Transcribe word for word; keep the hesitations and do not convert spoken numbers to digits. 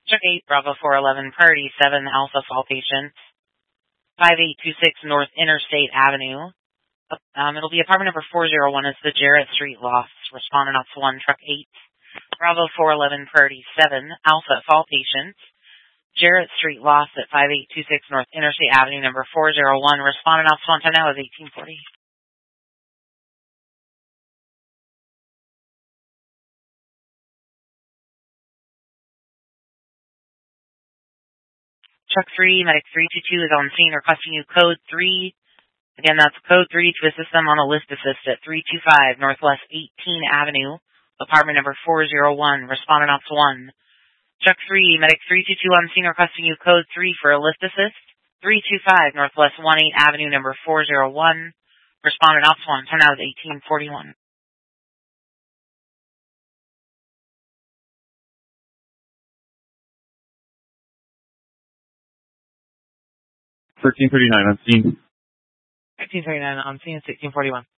Check eight, Bravo four eleven, Priority seven, Alpha, all patients. five eight two six North Interstate Avenue. Um, it'll be apartment number four oh one. It's the Jarrett Street loss. Respondent ops one, truck eight. Bravo four eleven, Priority seven, Alpha, all patients. Jarrett Street loss at five eight two six North Interstate Avenue, number four oh one. Respondent ops one, time now is eighteen forty. Truck three, Medic three two two is on scene requesting you code three. Again, that's code three to assist them on a list assist at three two five Northwest eighteenth Avenue, apartment number four oh one, respondent ops one. Truck three, Medic three two two on scene requesting you code three for a list assist, three two five Northwest eighteenth Avenue, number four oh one, respondent ops one, time now is eighteen forty-one. thirteen thirty-nine on scene. thirteen thirty-nine on scene, sixteen forty-one.